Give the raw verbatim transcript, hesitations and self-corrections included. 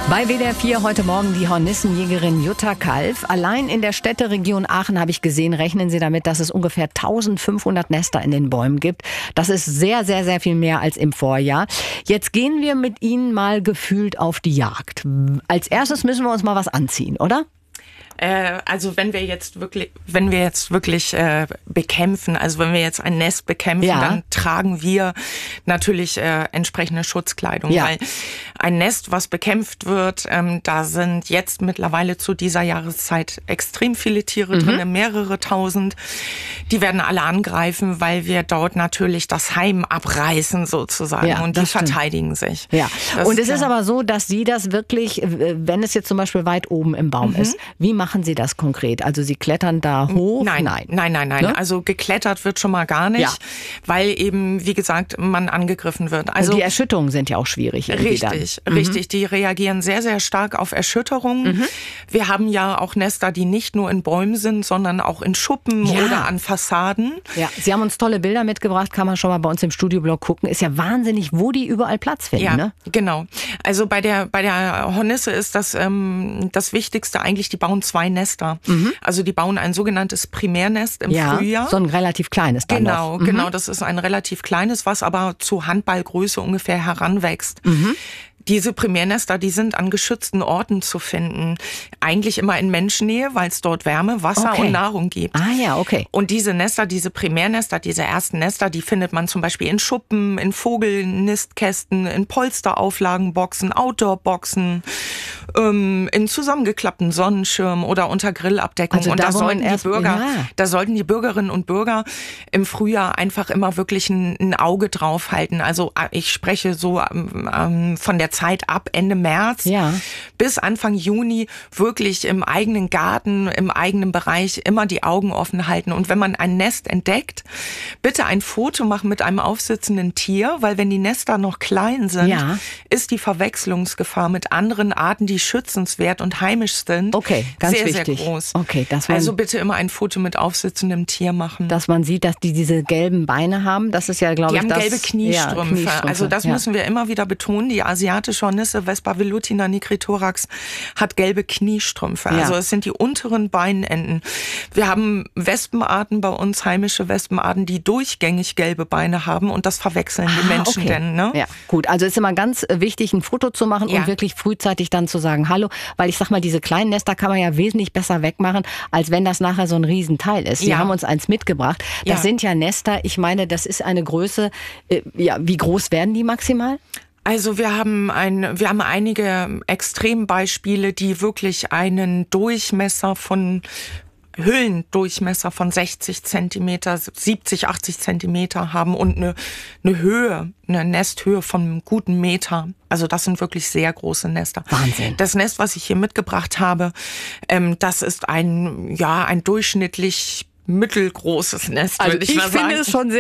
Bei W D R vier heute Morgen die Hornissenjägerin Jutta Kalf. Allein in der Städteregion Aachen habe ich gesehen, rechnen Sie damit, dass es ungefähr eintausendfünfhundert Nester in den Bäumen gibt. Das ist sehr, sehr, sehr viel mehr als im Vorjahr. Jetzt gehen wir mit Ihnen mal gefühlt auf die Jagd. Als erstes müssen wir uns mal was anziehen, oder? Also wenn wir jetzt wirklich, wenn wir jetzt wirklich äh, bekämpfen, also wenn wir jetzt ein Nest bekämpfen, ja. dann tragen wir natürlich äh, entsprechende Schutzkleidung, ja. weil ein Nest, was bekämpft wird, ähm, da sind jetzt mittlerweile zu dieser Jahreszeit extrem viele Tiere mhm. drin, mehrere tausend. Die werden alle angreifen, weil wir dort natürlich das Heim abreißen sozusagen ja, und die stimmt. verteidigen sich. Ja. Und es ist aber so, dass Sie das wirklich, wenn es jetzt zum Beispiel weit oben im Baum mhm. ist, wie machen Sie das konkret? Also Sie klettern da hoch? Nein, nein, nein, nein. nein. Ne? Also geklettert wird schon mal gar nicht, ja. weil eben, wie gesagt, man angegriffen wird. Also und die Erschütterungen sind ja auch schwierig. Richtig, dann. richtig. Mhm. Die reagieren sehr, sehr stark auf Erschütterungen. Mhm. Wir haben ja auch Nester, die nicht nur in Bäumen sind, sondern auch in Schuppen ja. oder an Fassaden. Ja, Sie haben uns tolle Bilder mitgebracht, kann man schon mal bei uns im Studioblog gucken. Ist ja wahnsinnig, wo die überall Platz finden. Ja, ne? genau. Also bei der bei der Hornisse ist das ähm, das Wichtigste eigentlich, die bauen zwei Nester. Mhm. Also die bauen ein sogenanntes Primärnest im ja, Frühjahr. So ein relativ kleines dann Genau, noch. Mhm. genau. Das ist ein relativ kleines, was aber zu Handballgröße ungefähr heranwächst. Mhm. Diese Primärnester, die sind an geschützten Orten zu finden. Eigentlich immer in Menschennähe, weil es dort Wärme, Wasser okay. und Nahrung gibt. Ah ja, okay. Und diese Nester, diese Primärnester, diese ersten Nester, die findet man zum Beispiel in Schuppen, in Vogelnistkästen, in Polsterauflagenboxen, Outdoorboxen, ähm, in zusammengeklappten Sonnenschirmen oder unter Grillabdeckung. Also und da, da sollten die erst, Bürger, ja. da sollten die Bürgerinnen und Bürger im Frühjahr einfach immer wirklich ein, ein Auge drauf halten. Also ich spreche so ähm, von der Zeit ab Ende März ja. bis Anfang Juni wirklich im eigenen Garten, im eigenen Bereich immer die Augen offen halten. Und wenn man ein Nest entdeckt, bitte ein Foto machen mit einem aufsitzenden Tier, weil wenn die Nester noch klein sind, ja. ist die Verwechslungsgefahr mit anderen Arten, die schützenswert und heimisch sind, okay, ganz sehr, wichtig. sehr groß. Okay, dass man, also bitte immer ein Foto mit aufsitzendem Tier machen. Dass man sieht, dass die diese gelben Beine haben. Das ist ja, glaube die ich, haben das... gelbe Kniestrümpfe. Ja, Kniestrümpfe. Also das ja. müssen wir immer wieder betonen. Die asiatische Hornisse, Vespa velutina nigrithorax, hat gelbe Kniestrümpfe. Ja. Also es sind die unteren Beinenden. Wir haben Wespenarten bei uns, heimische Wespenarten, die durchgängig gelbe Beine haben und das verwechseln die ah, Menschen okay. denn. Ne? Ja, gut. Also ist immer ganz wichtig, ein Foto zu machen ja. und wirklich frühzeitig dann zu sagen, hallo, weil ich sag mal, diese kleinen Nester kann man ja wesentlich besser wegmachen, als wenn das nachher so ein Riesenteil ist. Sie ja. haben uns eins mitgebracht. Das ja. sind ja Nester, ich meine, das ist eine Größe, äh, ja, wie groß werden die maximal? Also wir haben ein, wir haben einige Extrembeispiele, die wirklich einen Durchmesser von Höhlendurchmesser von sechzig Zentimeter, siebzig, achtzig Zentimeter haben und eine, eine Höhe, eine Nesthöhe von einem guten Meter. Also das sind wirklich sehr große Nester. Wahnsinn. Das Nest, was ich hier mitgebracht habe, ähm, das ist ein, ja, ein durchschnittlich mittelgroßes Nest, also würde ich, ich mal sagen. Ich finde es schon sehr